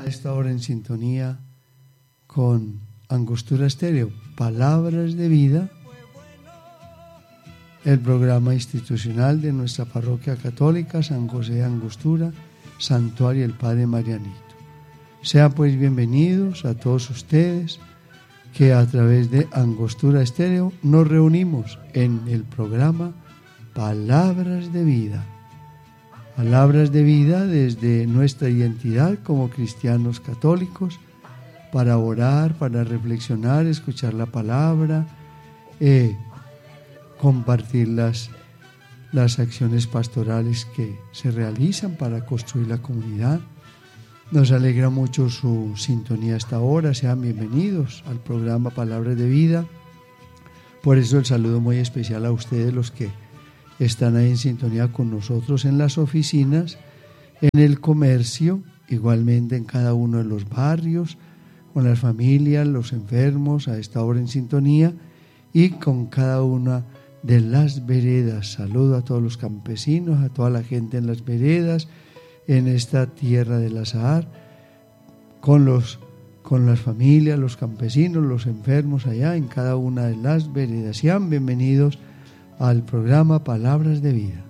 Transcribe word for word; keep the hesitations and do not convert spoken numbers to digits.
Esta hora en sintonía con Angostura Estéreo, Palabras de Vida, el programa institucional de nuestra parroquia católica San José de Angostura, Santuario del Padre Marianito. Sean pues bienvenidos a todos ustedes que a través de Angostura Estéreo nos reunimos en el programa Palabras de Vida. Palabras de vida desde nuestra identidad como cristianos católicos, para orar, para reflexionar, escuchar la palabra, eh, compartir las, las acciones pastorales que se realizan para construir la comunidad. Nos alegra mucho su sintonía hasta ahora. Sean bienvenidos al programa Palabras de Vida. Por eso el saludo muy especial a ustedes, los que están ahí en sintonía con nosotros en las oficinas, en el comercio, igualmente en cada uno de los barrios, con las familias, los enfermos, a esta hora en sintonía, y con cada una de las veredas. Saludo a todos los campesinos, a toda la gente en las veredas, en esta tierra del Azahar, con, los, con las familias, los campesinos, los enfermos allá en cada una de las veredas. Sean bienvenidos al programa Palabras de Vida.